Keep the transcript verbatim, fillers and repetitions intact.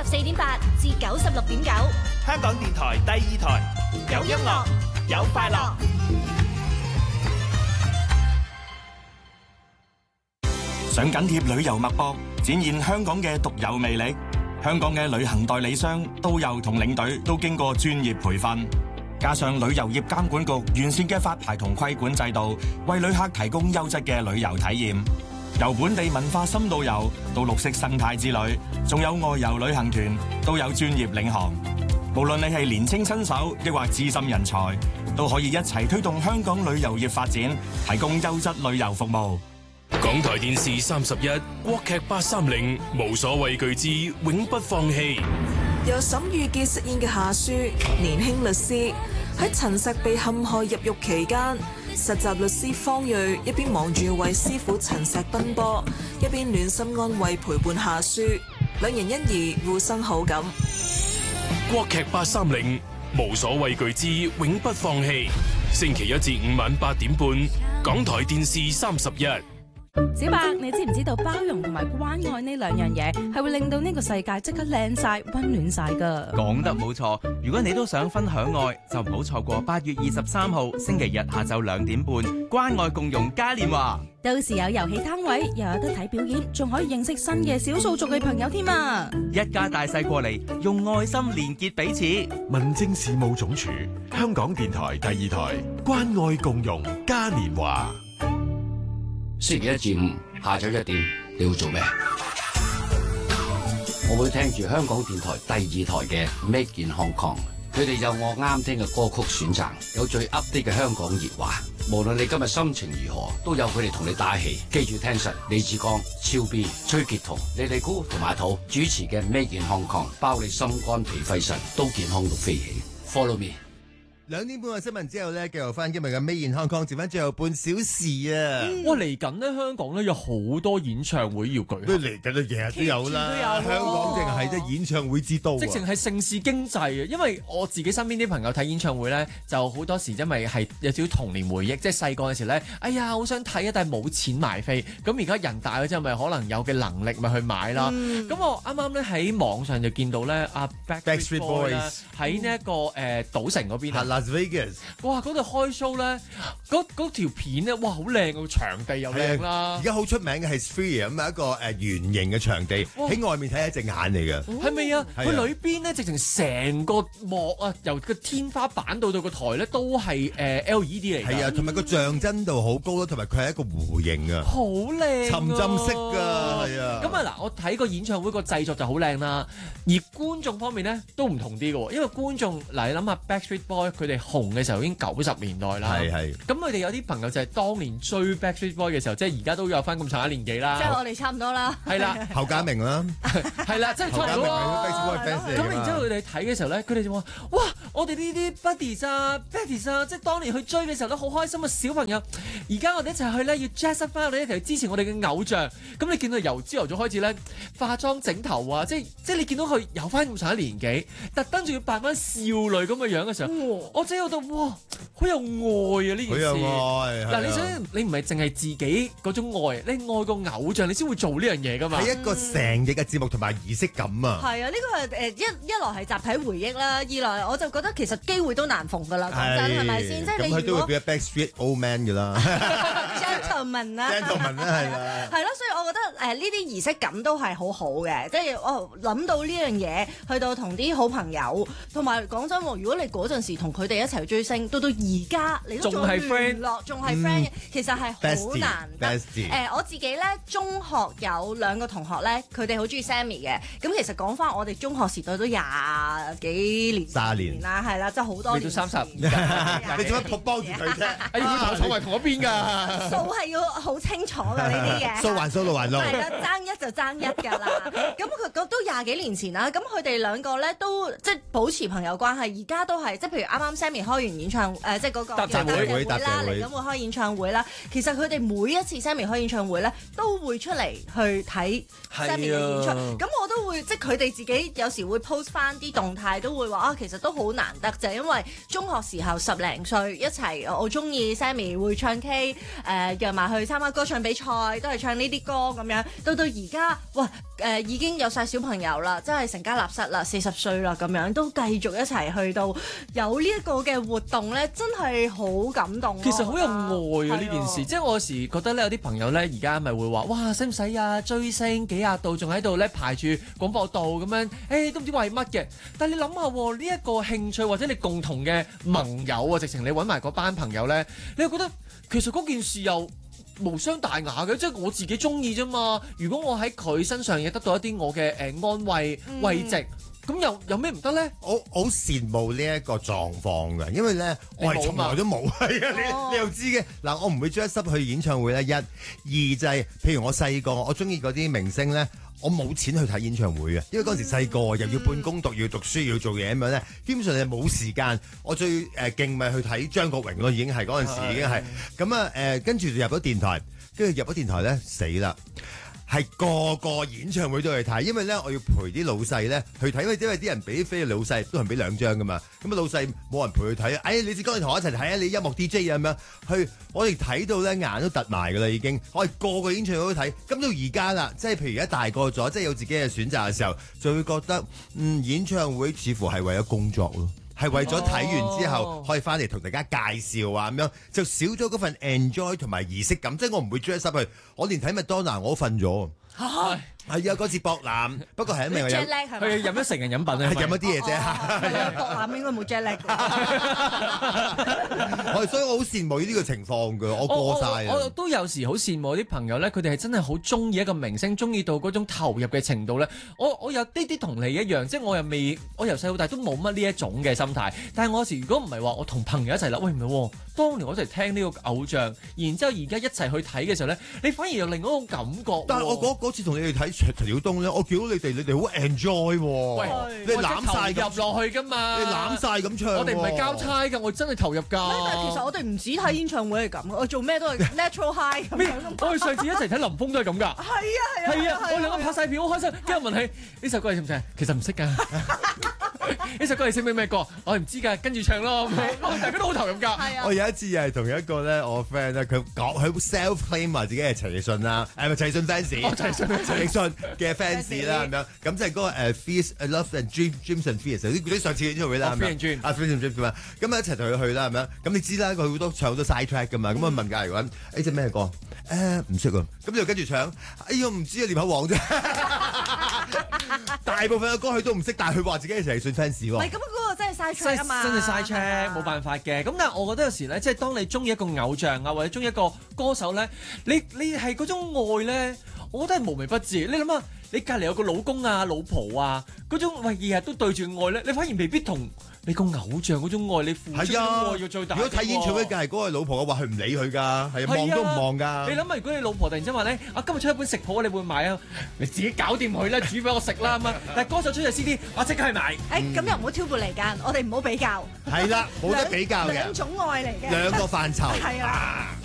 四點八至九十六點九， 香港電台第二台，有音樂，有快樂。 想緊貼旅遊脈搏，展現香港嘅獨有魅力。香港嘅旅行代理商、導遊同領隊都經過專業培訓，加上旅遊業監管局完善嘅發牌同規管制度，為旅客提供優質嘅旅遊體驗。由本地文化深度遊到綠色生態之旅，仲有外遊旅行團，都有專業領航。無論你係年輕新手，抑或資深人才，都可以一齊推動香港旅遊業發展，提供優質旅遊服務。 港台電視三十一，國劇八三零，無所畏懼之永不放棄。 由沈玉潔飾演嘅夏書，年輕律師喺陳石被陷害入獄期間，實習律師方睿一邊忙住為師傅陳石奔波，一邊暖心安慰陪伴夏書，兩人因而互生好感。 國劇八三零，無所畏懼之永不放棄。星期一至五晚八點半，港台電視三十一。 小白，你知唔知道包容同埋關愛呢兩樣嘢係會令到呢個世界即刻靚晒、溫暖晒噶？ 講得冇錯，如果你都想分享愛，就唔好錯過八月二十三號星期日下晝兩點半，關愛共融嘉年華。 到時有遊戲攤位，又有得睇表演，仲可以認識新嘅少數族嘅朋友添啊！ 一家大細過嚟，用愛心連結彼此。 民政事務總署，香港電台第二台，關愛共融嘉年華。 星期一至五下晝一點，你會做咩？我會聽住香港電台第二台嘅 Make in Hong Kong， 佢哋有我啱聽嘅歌曲選擇，有最 update 嘅香港熱話。無論你今日心情如何，都有佢哋同你打氣。記住聽實李志剛、超 B、崔潔彤、莉莉姑同馬土主持嘅 Make in Hong Kong， 包你心肝脾肺腎都健康到飛起。Follow me。 兩點半嘅新聞之後咧，繼續翻今日嘅 Made in Hong Kong，剩翻最後半小時啊！ 哇，嚟緊咧香港咧有好多演唱會要舉行， 嚟緊都日日都有啦。 有香港淨係即演唱會之都， 直情係盛事經濟啊！因為我自己身邊啲朋友睇演唱會咧，就好多時因為係有少少童年回憶，即係細個嘅時咧，哎呀好想睇啊，但係冇錢買飛。咁而家人大咗之後，咪可能有嘅能力咪去買啦。咁、嗯、我啱啱咧喺網上就見到咧阿 Backstreet Boys 喺呢一個誒賭城嗰邊啊。 Las Vegas， 哇！嗰度開 show 咧，嗰嗰條片咧，哇！好靚個場地又靚啦。 而家好出名嘅係 Sphere 咁一個誒圓形嘅場地，喺外面睇係一隻眼嚟嘅。 係咪啊？佢裏邊咧直情成個幕啊，由個天花板到到個台咧都係誒 L E D 嚟。係啊， 同埋個像真度好高咯，同埋佢係一個弧形啊， 好靚， 沉浸式㗎，係啊。 咁啊嗱，我睇個演唱會個製作就好靚啦，而觀眾方面咧都唔同啲嘅，因為觀眾嗱，你諗下 Backstreet Boy 佢哋紅嘅時候已經九十年代啦，係係。咁佢哋有啲朋友就係當年追 Backstreet Boy 嘅時候，即係而家都有翻咁長一年紀啦。 即係我哋差唔多啦。 係啦， 侯家明啦， 係啦，即係差唔多啦。咁然之後佢哋睇嘅時候咧，佢哋就話：哇！我哋呢啲 buddies 啊、buddies 啊，即係當年去追嘅時候都好開心啊，小朋友。而家我哋一齊去咧，要 jazz up 翻我哋一齊支持我哋嘅偶像。咁你見到由朝頭早開始咧，化妝整頭啊，即係即係你見到佢有翻咁長一年紀，特登仲要扮翻少女咁嘅樣嘅時候，我真係覺得哇！好有愛啊！呢件事，好有愛。嗱，你想你唔係淨係自己嗰種愛，你愛個偶像，你先會做呢樣嘢噶嘛？ 係一個成日嘅節目同埋儀式感啊！ 係啊，呢個係誒一一來係集體回憶啦，二來我就覺得其實機會都難逢噶啦，講真係咪先？即係你如果咁佢都會變 Backstreet Old Man 噶啦 ，gentleman 啦 ，gentleman 啦係啦， 係咯，所以我覺得誒呢啲儀式感都係好好嘅，即係我諗到呢樣嘢，去到同啲好朋友，同埋講真喎，如果你嗰陣時同佢哋一齊追星，到到而家你都仲係 friend 咯，仲係 friend 嘅，其實係好難得。誒、呃，我自己咧中學有兩個同學咧，佢哋好中意 Sammy 嘅。咁其實講翻我哋中學時代都廿幾年、 卅年啦，係啦，即係好多年。 你到三十， 你做乜撲幫住佢啫？ 哎呀，坐埋同一邊㗎。 數係要好清楚㗎呢啲嘢。 數還數，路還路。係啦，爭一就爭一㗎啦。咁佢都廿幾年前啦。咁佢哋兩個咧都即係保持朋友關係，而家都係即係譬如啱啱 Sammy 開完演唱誒、呃，即係嗰個答謝會啦，嚟緊會開演唱會啦。其實佢哋每一次 Sammy 開演唱會咧，都會出嚟去睇 Sammy 嘅演出。咁、啊、我覺都會即係佢哋自己有時會 post 翻啲動態，都會話啊，其實都好難得，就係因為中學時候十零歲一齊，我中意 Sammy 會唱 K，誒、呃、約埋去參加歌唱比賽，都係唱呢啲歌咁樣。到到而家，哇誒、呃、已經有晒小朋友啦，真係成家立室啦，四十歲啦咁樣，都繼續一齊去到有呢一個嘅活動咧，真係好感動。 其實好有愛啊呢件事，即係我有時覺得咧，有啲朋友咧而家咪會話，哇使唔使啊追星幾廿度，仲喺度咧排住廣播道咁樣，誒、欸、都唔知為乜嘅。但係你諗下喎，呢、這、一個興趣或者你共同嘅盟友啊，直情你揾埋嗰班朋友咧，你又覺得其實嗰件事又無傷大雅嘅，即係我自己中意啫嘛。如果我喺佢身上亦得到一啲我嘅誒安慰慰藉。嗯咁又有咩唔得咧？ 我好羨慕呢一個狀況嘅，因為咧我係從來都冇，係啊，你你又知嘅嗱，我唔會 dress up 去演唱會咧。一、二就係、是、譬如我細個，我中意嗰啲明星咧，我冇錢去睇演唱會嘅，因為嗰陣時細個又要半工讀，要讀書，要做嘢咁樣咧，基本上你冇時間。我最誒勁咪去睇張國榮咯，已經係嗰陣時已經係咁啊誒，跟住就入咗電台，跟住入咗電台咧死啦！係個個演唱會都去睇，因為咧我要陪啲老細咧去睇，因為因為啲人俾飛嘅老細都係俾兩張噶嘛，咁啊老細冇人陪佢睇，哎你自己同我一齊睇啊，你音樂 D J 啊咁樣，去我哋睇到咧眼都突埋噶啦已經，我係個個演唱會都睇，咁到而家啦，即係譬如而家大個咗，即係有自己嘅選擇嘅時候，就會覺得嗯演唱會似乎係為咗工作咯。係為咗睇完之後可以翻嚟同大家介紹啊咁樣，就少咗嗰份 enjoy 同埋儀式感。即係我唔會 dress up 去，我連睇麥當娜我都瞓咗。係啊，嗰次博覽，不過係因為我有佢飲咗成人飲品啊， 係飲一啲嘢啫。 博覽應該冇 jet lag。 我所以我好羨慕呢個情況㗎，我過晒啊！ 我都有時好羨慕啲朋友咧，佢哋係真係好中意一個明星，中意到嗰種投入嘅程度咧。我我有啲啲同你一樣，即係我又未，我由細到大都冇乜呢一種嘅心態。但係我有時如果唔係話我同朋友一齊啦，喂唔係喎，當年我一齊聽呢個偶像，然之後而家一齊去睇嘅時候咧，你反而有另一種感覺。 但係我嗰嗰次同你哋睇陳曉東咧，我見到你哋你哋好 enjoy 喎， 喂你攬晒入落去㗎嘛， 你攬晒咁唱， 我哋唔係交差㗎，我真係投入㗎。 但係其實我哋唔止睇演唱會係咁，我做咩都係 natural high 咁樣。 我哋上次一齊睇林峯都係咁㗎。係啊係啊。 係啊，我兩個拍晒片好開心，跟住問佢呢首歌你識唔識？其實唔識㗎。呢首歌你識唔識咩歌？我唔知㗎，跟住唱咯。大家都好投入㗎。 我有一次又係同一個咧，我 friend 咧，佢講佢 self claim 話自己係陳奕迅啦，誒咪陳奕迅 fans，陳奕迅陳奕迅嘅 fans 啦咁樣，咁即係嗰個誒 Fears Love and Dream Dreams and Fears 啲嗰啲上次演唱會啦，啊 Fears and Dreams 啊 Fears and Dreams 咁啊，咁啊一齊同佢去啦咁樣，咁你知啦，佢好多唱好多 side track 㗎嘛，咁啊問隔離個人呢隻咩歌？誒唔識喎，咁就跟住唱，哎呀唔知啊，練口王啫。大部分嘅歌佢都唔識，但係佢話自己係陳奕迅 fans 喎。 唔係咁嗰個真係 side track 啊嘛， 真係 side track 冇辦法嘅。咁但係我覺得有時咧，即係當你中意一個偶像啊，或者中意一個歌手咧，你你係嗰種愛咧，我覺得係無微不至。你諗下，你隔離有個老公啊、老婆啊，嗰種喂日日都對住愛咧，你反而未必同你個偶像嗰種愛，你付出嘅愛要最大。 如果睇演唱會，梗係嗰個老婆嘅話，佢唔理佢㗎，係望都唔望㗎。 你諗下，如果你老婆突然之間話咧，啊今日出一本食譜，你會買啊？你自己搞掂佢啦，煮俾我食啦咁啊！但係歌手出隻 C D，我即刻去買。 誒咁又唔好挑撥離間，我哋唔好比較。 係啦，冇得比較嘅。 兩種愛嚟嘅。 兩個範疇。 係啊。